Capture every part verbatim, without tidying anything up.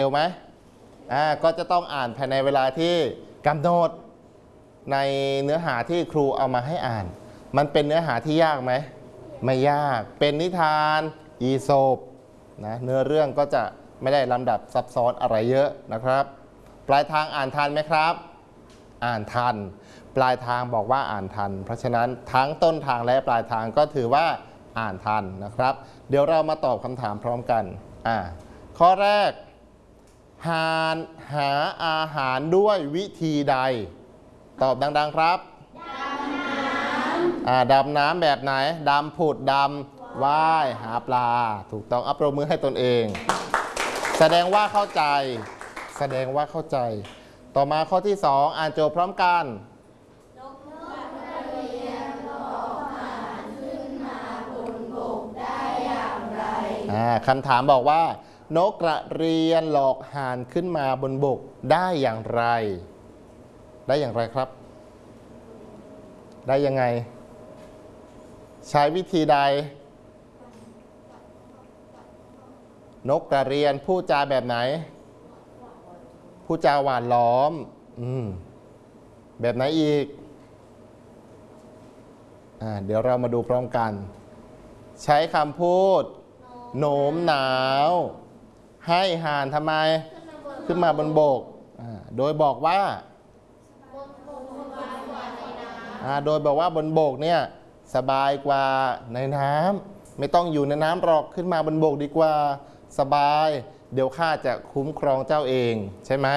วไหมอ่าก็จะต้องอ่านภายในเวลาที่กำหนดในเนื้อหาที่ครูเอามาให้อ่านมันเป็นเนื้อหาที่ยากไหมไม่ยากเป็นนิทานอีโสปนะเนื้อเรื่องก็จะไม่ได้ลำดับซับซ้อนอะไรเยอะนะครับปลายทางอ่านทันไหมครับอ่านทันปลายทางบอกว่าอ่านทันเพราะฉะนั้นทั้งต้นทางและปลายทางก็ถือว่าอ่านทันนะครับเดี๋ยวเรามาตอบคำถามพร้อมกันอ่าข้อแรกหาหาอาหารด้วยวิธีใดตอบดังๆครับดำน้ำอ่าดำน้ำแบบไหนดำผุดดำว่ายหาปลาถูกต้องอัปรบมือให้ตนเองแสดงว่าเข้าใจแสดงว่าเข้าใจต่อมาข้อที่สองอ่านโจทย์พร้อมกันนกกระเรียนหลอกหานขึ้นมาบนบกได้อย่างไรอ่าคำถามบอกว่านกกระเรียนหลอกห่านขึ้นมาบนบกได้อย่างไรได้อย่างไรครับได้ยังไงใช้วิธีใดนกกระเรียนพูดจาแบบไหนพูดจาหวานล้อมอืมแบบไหนอีกอ่าเดี๋ยวเรามาดูพร้อมกันใช้คำพูดโน้มน้าวให้ห่านทำไมขึ้นมาบนบกโดยบอกว่าโดยบอกว่าบนบกเนี่ยสบายกว่าในน้ำไม่ต้องอยู่ในน้ำหรอกขึ้นมาบนบกดีกว่าสบายเดี๋ยวข้าจะคุ้มครองเจ้าเองใช่ไหม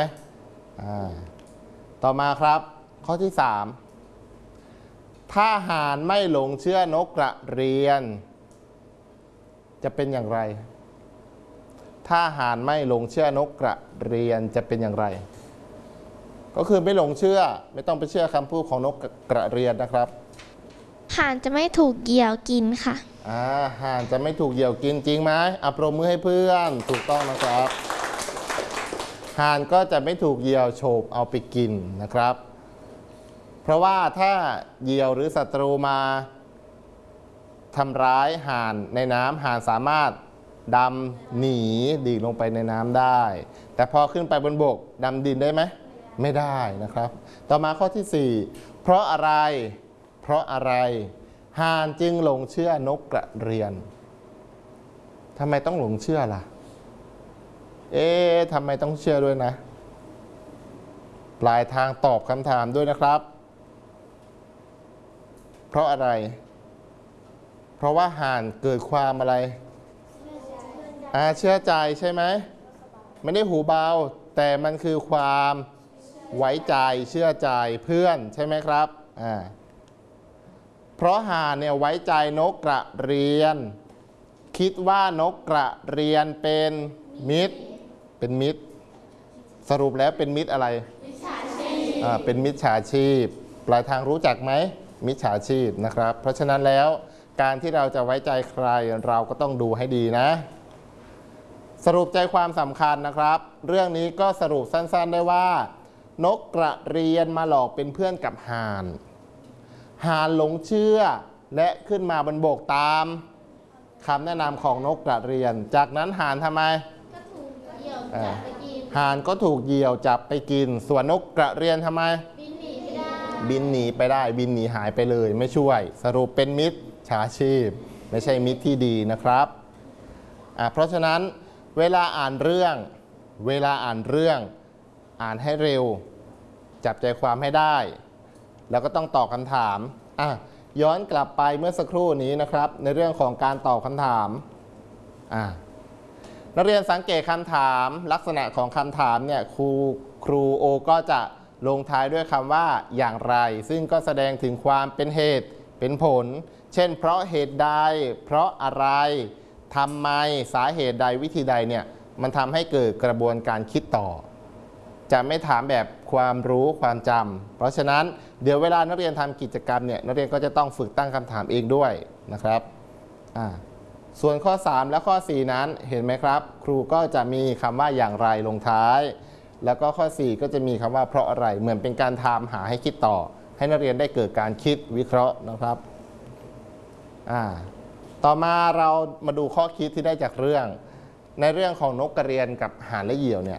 ต่อมาครับข้อที่สามถ้าห่านไม่หลงเชื่อนกกระเรียนจะเป็นอย่างไรถ้าห่านไม่หลงเชื่อนกกระเรียนจะเป็นอย่างไรก็คือไม่หลงเชื่อไม่ต้องไปเชื่อคำพูดของนกกระเรียนนะครับห่านจะไม่ถูกเหยี่ยวกินค่ะอ่าห่านจะไม่ถูกเหยี่ยวกินจริงไหมอัปรบมือให้เพื่อนถูกต้องนะครับห่านก็จะไม่ถูกเหยี่ยวโฉบเอาไปกินนะครับเพราะว่าถ้าเหยี่ยวหรือศัตรูมาทำร้ายห่านในน้ำห่านสามารถดำหนีดิ่งลงไปในน้ำได้แต่พอขึ้นไปบนบกดำดินได้ไหมไม่ได้นะครับต่อมาข้อที่สี่เพราะอะไรเพราะอะไรห่านจึงหลงเชื่อนกกระเรียนทำไมต้องหลงเชื่อล่ะเอ๊ะทำไมต้องเชื่อด้วยนะปลายทางตอบคำถามด้วยนะครับเพราะอะไรเพราะว่าห่านเกิดความอะไรอ่าเชื่อใจใช่ไหมไม่ได้หูเบาแต่มันคือความไว้ใจเชื่อใจเพื่อนใช่ไหมครับอ่าเพราะห่านเนี่ยไว้ใจนกกระเรียนคิดว่านกกระเรียนเป็นมิตรเป็นมิตรสรุปแล้วเป็นมิตรอะไรมิจฉาชีพอ่าเป็นมิจฉาชีพปลายทางรู้จักไหมมิจฉาชีพนะครับเพราะฉะนั้นแล้วการที่เราจะไว้ใจใครเราก็ต้องดูให้ดีนะสรุปใจความสำคัญนะครับเรื่องนี้ก็สรุปสั้นๆได้ว่านกกระเรียนมาหลอกเป็นเพื่อนกับห่านห่านหลงเชื่อและขึ้นมาบนบกตามคำแนะนำของนกกระเรียนจากนั้นห่านทำไมห่านก็ถูกเหยี่ยวจับไปกินส่วนนกกระเรียนทำไมบินหนีไปได้บินหนีหายไปเลยไม่ช่วยสรุปเป็นมิตรฉาชีพไม่ใช่มิตรที่ดีนะครับอ่าเพราะฉะนั้นเวลาอ่านเรื่องเวลาอ่านเรื่องอ่านให้เร็วจับใจความให้ได้แล้วก็ต้องตอบคำถามอ่ะย้อนกลับไปเมื่อสักครู่นี้นะครับในเรื่องของการตอบคำถามอ่ะนักเรียนสังเกตคำถามลักษณะของคำถามเนี่ยครูครูโอก็จะลงท้ายด้วยคำว่าอย่างไรซึ่งก็แสดงถึงความเป็นเหตุเป็นผลเช่นเพราะเหตุใดเพราะอะไรทำไมสาเหตุใดวิธีใดเนี่ยมันทำให้เกิดกระบวนการคิดต่อจะไม่ถามแบบความรู้ความจำเพราะฉะนั้นเดี๋ยวเวลานักเรียนทำกิจกรรมเนี่ยนักเรียนก็จะต้องฝึกตั้งคำถามเองด้วยนะครับอ่าส่วนข้อสามและข้อสี่นั้นเห็นไหมครับครูก็จะมีคำว่าอย่างไรลงท้ายแล้วก็ข้อสี่ก็จะมีคำว่าเพราะอะไรเหมือนเป็นการถามหาให้คิดต่อให้นักเรียนได้เกิดการคิดวิเคราะห์นะครับอ่าต่อมาเรามาดูข้อคิดที่ได้จากเรื่องในเรื่องของนกกระเรียนกับห่านและเหยี่ยวเนี่ย